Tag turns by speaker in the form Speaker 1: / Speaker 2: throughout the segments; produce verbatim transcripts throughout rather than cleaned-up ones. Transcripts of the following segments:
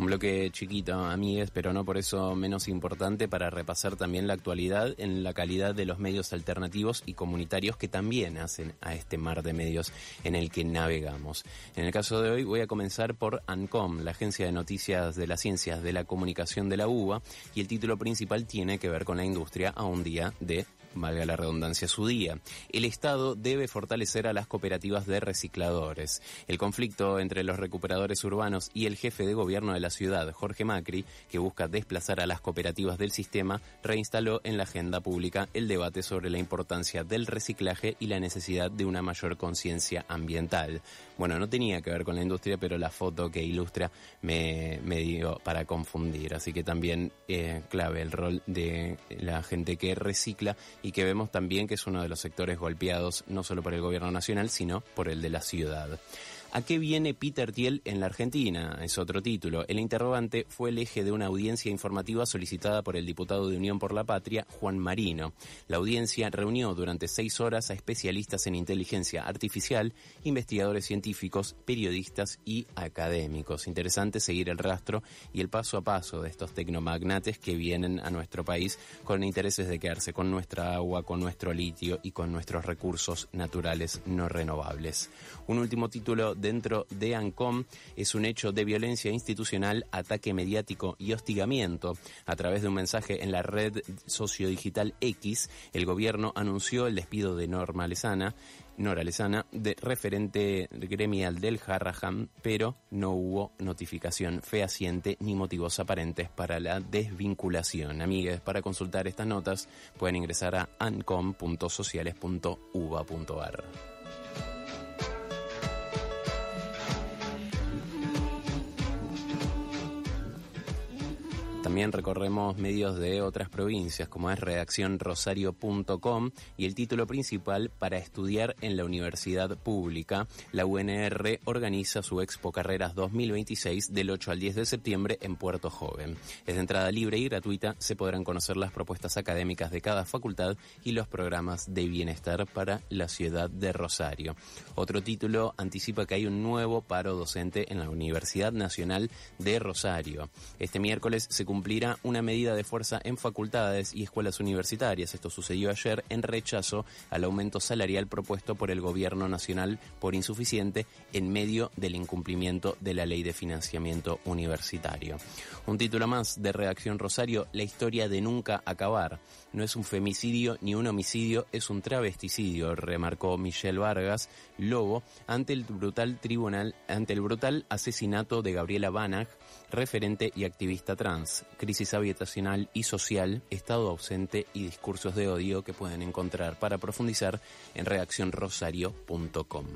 Speaker 1: Un bloque chiquito, amigues, pero no por eso menos importante para repasar también la actualidad en la calidad de los medios alternativos y comunitarios que también hacen a este mar de medios en el que navegamos. En el caso de hoy voy a comenzar por ANCOM, la Agencia de Noticias de las Ciencias de la Comunicación de la UBA, y el título principal tiene que ver con la industria a un día de, valga la redundancia, su día. El Estado debe fortalecer a las cooperativas de recicladores. El conflicto entre los recuperadores urbanos y el jefe de gobierno de la ciudad, Jorge Macri, que busca desplazar a las cooperativas del sistema, reinstaló en la agenda pública el debate sobre la importancia del reciclaje y la necesidad de una mayor conciencia ambiental. Bueno, no tenía que ver con la industria, pero la foto que ilustra me, me dio para confundir. Así que también eh, clave el rol de la gente que recicla y que vemos también que es uno de los sectores golpeados no solo por el gobierno nacional, sino por el de la ciudad. ¿A qué viene Peter Thiel en la Argentina? Es otro título. El interrogante fue el eje de una audiencia informativa solicitada por el diputado de Unión por la Patria, Juan Marino. La audiencia reunió durante seis horas a especialistas en inteligencia artificial, investigadores científicos, periodistas y académicos. Interesante seguir el rastro y el paso a paso de estos tecnomagnates que vienen a nuestro país con intereses de quedarse con nuestra agua, con nuestro litio y con nuestros recursos naturales no renovables. Un último título dentro de ANCOM es un hecho de violencia institucional, ataque mediático y hostigamiento. A través de un mensaje en la red sociodigital X, el gobierno anunció el despido de Norma Lezana, Nora Lezana, de referente gremial del Jarraham, pero no hubo notificación fehaciente ni motivos aparentes para la desvinculación. Amigues, para consultar estas notas pueden ingresar a ancom punto sociales punto uva punto ar. También recorremos medios de otras provincias, como es redacción rosario punto com, y el título principal: para estudiar en la universidad pública. La U N R organiza su Expo Carreras dos mil veintiséis del ocho al diez de septiembre en Puerto Joven. Es de entrada libre y gratuita, se podrán conocer las propuestas académicas de cada facultad y los programas de bienestar para la ciudad de Rosario. Otro título anticipa que hay un nuevo paro docente en la Universidad Nacional de Rosario. Este miércoles se cumplirá una medida de fuerza en facultades y escuelas universitarias. Esto sucedió ayer en rechazo al aumento salarial propuesto por el gobierno nacional por insuficiente en medio del incumplimiento de la ley de financiamiento universitario. Un título más de Redacción Rosario: la historia de nunca acabar. No es un femicidio ni un homicidio, es un travesticidio, remarcó Michelle Vargas Lobo ante el brutal tribunal, ante el brutal asesinato de Gabriela Banach, referente y activista trans. Crisis habitacional y social, estado ausente y discursos de odio, que pueden encontrar para profundizar en redacción rosario punto com.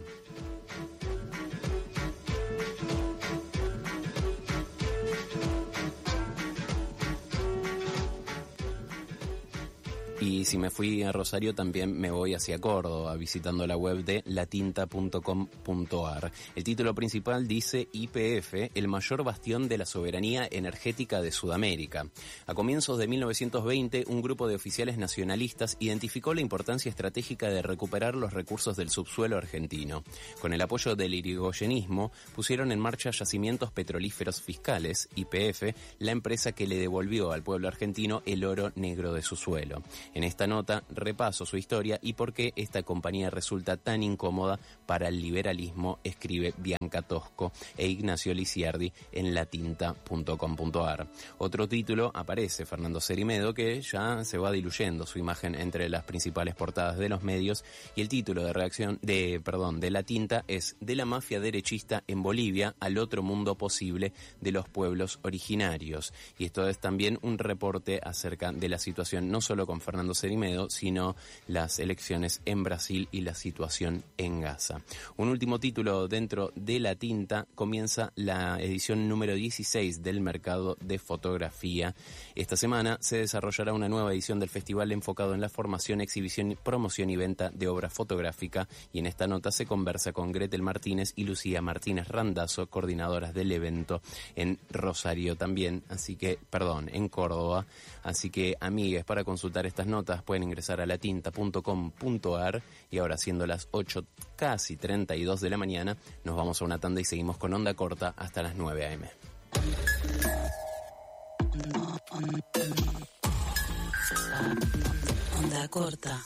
Speaker 1: Y si me fui a Rosario, también me voy hacia Córdoba, visitando la web de la tinta punto com punto ar. El título principal dice: Y P F, el mayor bastión de la soberanía energética de Sudamérica. A comienzos de mil novecientos veinte, un grupo de oficiales nacionalistas identificó la importancia estratégica de recuperar los recursos del subsuelo argentino. Con el apoyo del irigoyenismo, pusieron en marcha yacimientos petrolíferos fiscales, Y P F, la empresa que le devolvió al pueblo argentino el oro negro de su suelo. En esta nota repaso su historia y por qué esta compañía resulta tan incómoda para el liberalismo, escribe Bianca Tosco e Ignacio Lisiardi en la tinta punto com punto ar. Otro título aparece: Fernando Cerimedo, que ya se va diluyendo su imagen entre las principales portadas de los medios, y el título de reacción de perdón de la tinta es: de la mafia derechista en Bolivia al otro mundo posible de los pueblos originarios. Y esto es también un reporte acerca de la situación no solo con Fernando Cerimedo, sino las elecciones en Brasil y la situación en Gaza. Un último título dentro de la tinta: comienza la edición número dieciséis del mercado de fotografía. Esta semana se desarrollará una nueva edición del festival enfocado en la formación, exhibición, promoción y venta de obra fotográfica, y en esta nota se conversa con Gretel Martínez y Lucía Martínez Randazzo, coordinadoras del evento en Rosario también, así que, perdón, en Córdoba. Así que, amigues, para consultar estas notas pueden ingresar a la tinta punto com punto ar, y ahora, siendo las ocho casi treinta y dos de la mañana, nos vamos a una tanda y seguimos con Onda Corta hasta las nueve a eme.
Speaker 2: Onda corta.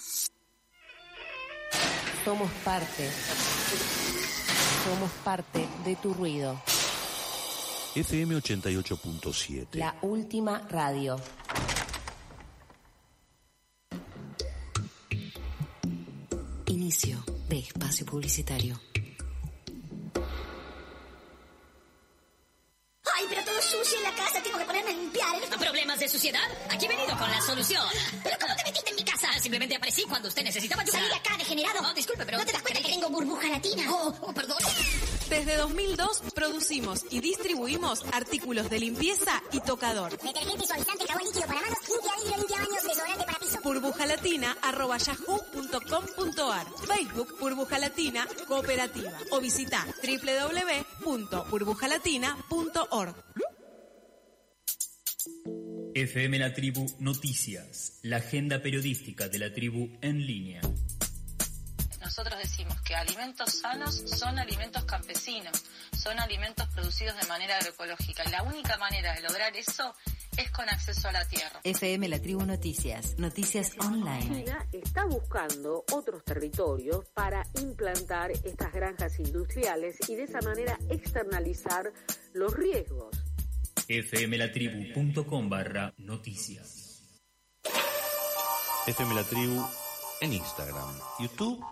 Speaker 3: Somos parte. Somos parte de tu ruido.
Speaker 4: F M ochenta y ocho punto siete.
Speaker 3: La última radio.
Speaker 2: Inicio de espacio publicitario.
Speaker 5: Ay, pero todo sucio en la casa, tengo que ponerme a limpiar.
Speaker 6: ¿Problemas de suciedad? Aquí he venido con la solución.
Speaker 5: ¿Pero cómo te metiste en mi casa?
Speaker 6: Simplemente aparecí cuando usted necesitaba ayuda.
Speaker 5: Salí de acá, degenerado.
Speaker 6: Oh, disculpe, pero...
Speaker 5: ¿No te das cuenta que tengo burbuja latina?
Speaker 6: Oh, oh, perdón.
Speaker 7: Desde dos mil dos producimos y distribuimos artículos de limpieza y tocador.
Speaker 5: Detergente, suavizante, jabón líquido para manos, limpia vidrio, limpia baños, desodorante para piso.
Speaker 7: burbujalatina arroba yahoo punto com punto ar. Facebook Burbuja Latina Cooperativa. O visita doble u doble u doble u punto burbujalatina punto org.
Speaker 8: F M La Tribu Noticias, la agenda periodística de la tribu en línea.
Speaker 9: Nosotros decimos que alimentos sanos son alimentos campesinos, son alimentos producidos de manera agroecológica. Y la única manera de lograr eso es con acceso a la tierra.
Speaker 2: F M La Tribu Noticias, noticias online.
Speaker 10: China está buscando otros territorios para implantar estas granjas industriales y de esa manera externalizar los riesgos.
Speaker 8: fmlatribu.com barra noticias.
Speaker 4: F M La Tribu en Instagram, YouTube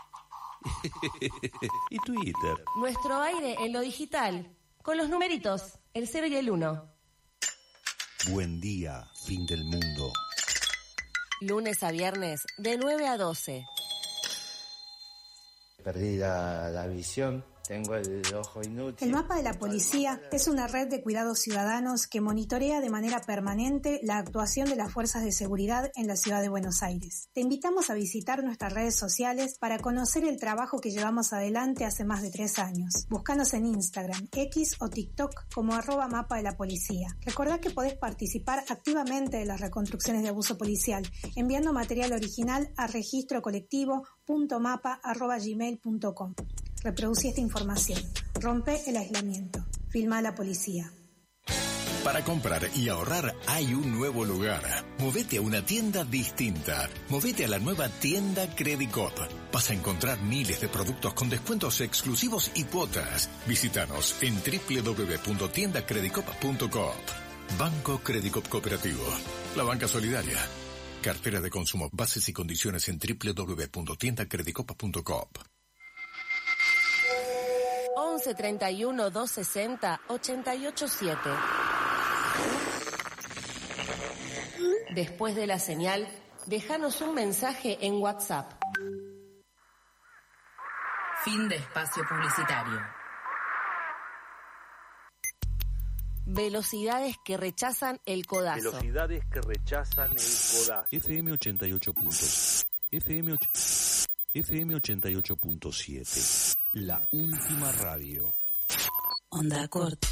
Speaker 4: y Twitter.
Speaker 3: Nuestro aire en lo digital, con los numeritos, el cero y el uno.
Speaker 4: Buen día, fin del mundo.
Speaker 3: Lunes a viernes, de nueve a doce.
Speaker 11: Perdí la, la visión. Tengo el ojo inútil.
Speaker 12: El mapa de la policía es una red de cuidados ciudadanos que monitorea de manera permanente la actuación de las fuerzas de seguridad en la ciudad de Buenos Aires. Te invitamos a visitar nuestras redes sociales para conocer el trabajo que llevamos adelante hace más de tres años. Búscanos en Instagram, X o TikTok como arroba mapa de la policía. Recordá que podés participar activamente de las reconstrucciones de abuso policial enviando material original a registro colectivo punto mapa arroba gmail punto com. Reproducí esta información. Rompe el aislamiento. Filma a la policía.
Speaker 13: Para comprar y ahorrar hay un nuevo lugar. Movete a una tienda distinta. Movete a la nueva tienda Credicop. Vas a encontrar miles de productos con descuentos exclusivos y cuotas. Visítanos en doble u doble u doble u punto tienda credicop punto com. Banco Credicop Cooperativo. La banca solidaria. Cartera de consumo. Bases y condiciones en doble u doble u doble u punto tienda credicop punto com.
Speaker 3: once treinta y uno, doscientos sesenta, ochenta y ocho siete. Después de la señal, déjanos un mensaje en WhatsApp.
Speaker 2: Fin de espacio publicitario.
Speaker 3: Velocidades que rechazan el codazo.
Speaker 4: Velocidades que rechazan el codazo. F M ochenta y ocho puntos. F M F M ochenta y ocho punto siete. La última radio.
Speaker 2: Onda corta.